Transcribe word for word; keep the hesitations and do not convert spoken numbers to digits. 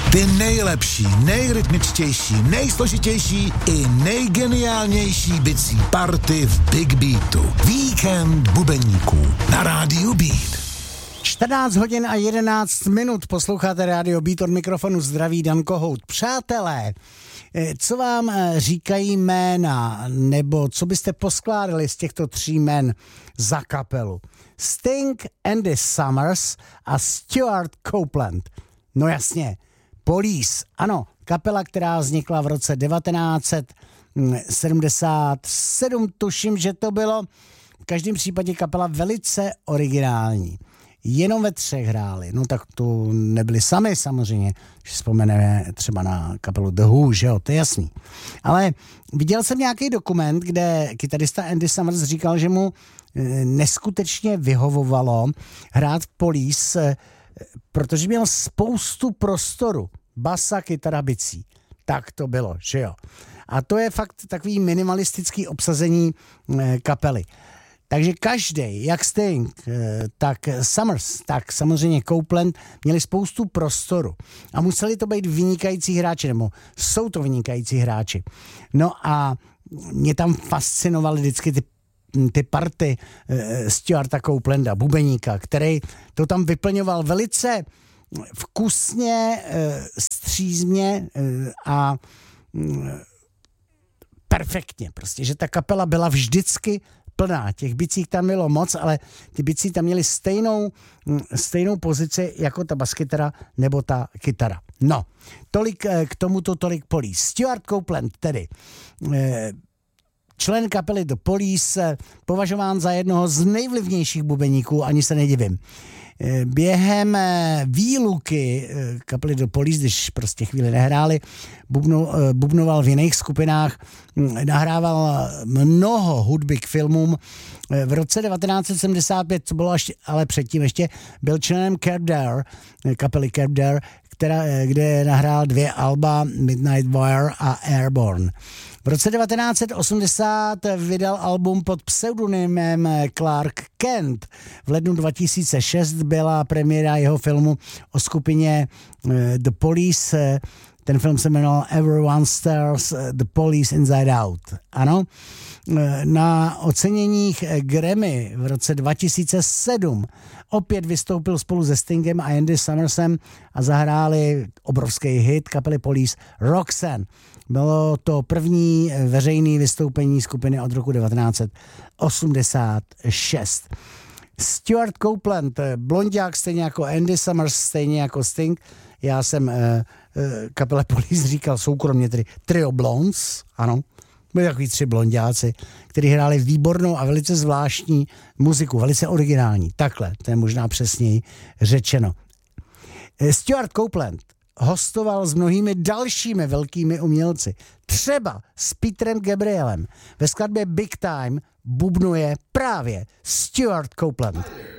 Ty nejlepší, nejrytmičtější, nejsložitější i nejgeniálnější bicí party v Big Beatu. Víkend bubeníků na rádiu Beat. čtrnáct hodin a jedenáct minut posloucháte rádio Beat, od mikrofonu zdraví Dan Kohout. Přátelé, co vám říkají jména, nebo co byste poskládali z těchto tří jmen za kapelu? Sting, Andy Summers a Stuart Copeland. No jasně, Police, ano, kapela, která vznikla v roce devatenáct sedmdesát sedm, tuším, že to bylo. V každém případě kapela velice originální. Jenom ve třech hráli, no tak to nebyli sami samozřejmě, když vzpomeneme třeba na kapelu The Who, že jo, to je jasný. Ale viděl jsem nějaký dokument, kde kytarista Andy Summers říkal, že mu neskutečně vyhovovalo hrát v Police, protože měl spoustu prostoru, basa, kytara, bicí. Tak to bylo, že jo. A to je fakt takový minimalistický obsazení kapely. Takže každý, jak Sting, tak Summers, tak samozřejmě Copeland, měli spoustu prostoru. A museli to být vynikající hráči, nebo jsou to vynikající hráči. No a mě tam fascinovaly vždycky ty, ty party Stuarta Copelanda, bubeníka, který to tam vyplňoval velice vkusně, střízně a perfektně. Prostě, že ta kapela byla vždycky plná. Těch bicí tam bylo moc, ale ty bicí tam měly stejnou, stejnou pozici jako ta baskytara nebo ta kytara. No, tolik k tomuto, tolik Police. Stuart Copeland tedy, člen kapely The Police, považován za jednoho z nejvlivnějších bubeníků, ani se nedivím. Během výluky kapely The Police, když prostě chvíli nehráli, bubnu, bubnoval v jiných skupinách, nahrával mnoho hudby k filmům. V roce devatenáct sedmdesát pět, co bylo až, ale předtím ještě, byl členem Curb Dare, kapely Curb Dare, která, kde nahrál dvě alba, Midnight Wire a Airborne. V roce devatenáct osmdesát vydal album pod pseudonymem Clark Kent. V lednu dva tisíce šest byla premiéra jeho filmu o skupině The Police. Ten film se jmenoval Everyone Stars The Police Inside Out. Ano, na oceněních Grammy v roce dva tisíce sedm opět vystoupil spolu se Stingem a Andy Summersem a zahráli obrovský hit kapely Police Roxanne. Bylo to první veřejné vystoupení skupiny od roku devatenáct osmdesát šest. Stuart Copeland, blonďák stejně jako Andy Summers, stejně jako Sting. Já jsem uh, uh, kapele Police říkal soukromně tedy Trio Blondes, ano. Byli takový tři blonďáci, kteří hráli výbornou a velice zvláštní muziku, velice originální. Takhle, to je možná přesněji řečeno. Stuart Copeland hostoval s mnohými dalšími velkými umělci. Třeba s Petrem Gabrielem. Ve skladbě Big Time bubnuje právě Stuart Copeland.